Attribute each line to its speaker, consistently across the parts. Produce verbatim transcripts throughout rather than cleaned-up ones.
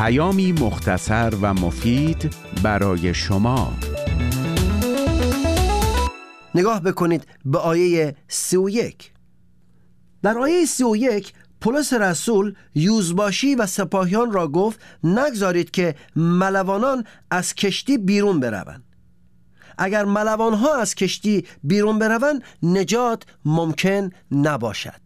Speaker 1: پیامی مختصر و مفید برای شما.
Speaker 2: نگاه بکنید به آیه سی و یک. در آیه سی و یک پولس رسول یوزباشی و سپاهیان را گفت نگذارید که ملوانان از کشتی بیرون بروند. اگر ملوانها از کشتی بیرون بروند نجات ممکن نباشد.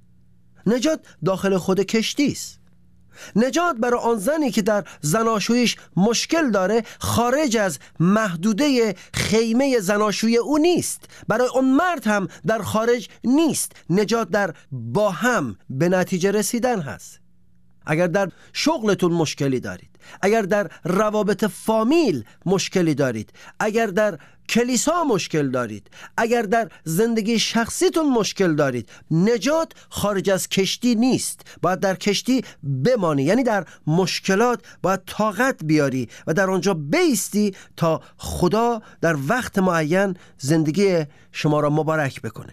Speaker 2: نجات داخل خود کشتی است. نجات برای آن زنی که در زناشویش مشکل داره خارج از محدوده خیمه زناشویی او نیست. برای اون مرد هم در خارج نیست. نجات در با هم به نتیجه رسیدن هست. اگر در شغلتون مشکلی دارید، اگر در روابط فامیل مشکلی دارید، اگر در کلیسا مشکل دارید، اگر در زندگی شخصیتون مشکل دارید، نجات خارج از کشتی نیست. باید در کشتی بمانی، یعنی در مشکلات باید طاقت بیاری و در آنجا بایستی تا خدا در وقت معین زندگی شما را مبارک بکنه.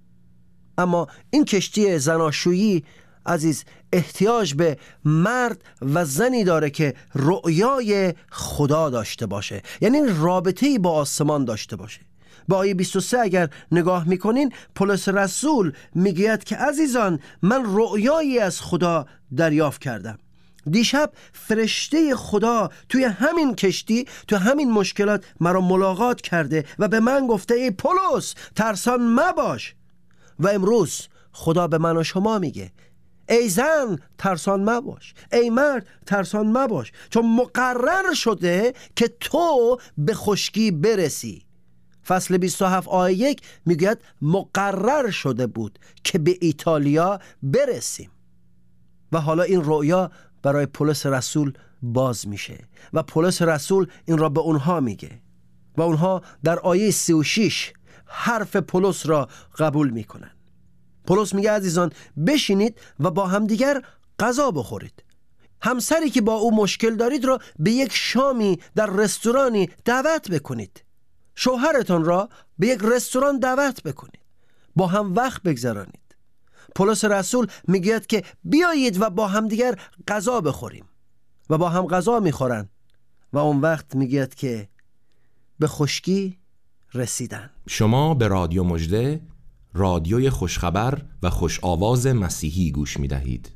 Speaker 2: اما این کشتی زناشویی عزیز احتیاج به مرد و زنی داره که رؤیای خدا داشته باشه، یعنی رابطه‌ای با آسمان داشته باشه. با آیه بیست و سه اگر نگاه میکنین پولس رسول میگوید که عزیزان من رؤیایی از خدا دریافت کردم. دیشب فرشته خدا توی همین کشتی، توی همین مشکلات مرا ملاقات کرده و به من گفته ای پولس ترسان مباش. و امروز خدا به من و شما میگه ای زن ترسان مباش، ای مرد ترسان مباش، چون مقرر شده که تو به خشکی برسی. فصل بیست و هفت آیه یک میگوید مقرر شده بود که به ایتالیا برسیم. و حالا این رؤیا برای پولس رسول باز میشه و پولس رسول این را به اونها میگه و اونها در آیه سی و شش حرف پولس را قبول میکنن. پولس میگه عزیزان بشینید و با همدیگر غذا بخورید. همسری که با او مشکل دارید را به یک شامی در رستورانی دعوت بکنید. شوهرتان را به یک رستوران دعوت بکنید. با هم وقت بگذرانید. پولس رسول میگه که بیایید و با همدیگر غذا بخوریم و با هم غذا میخورن و اون وقت میگه که به خشکی رسیدن.
Speaker 3: شما به رادیو مژده، رادیوی خوشخبر و خوش آواز مسیحی گوش می دهید.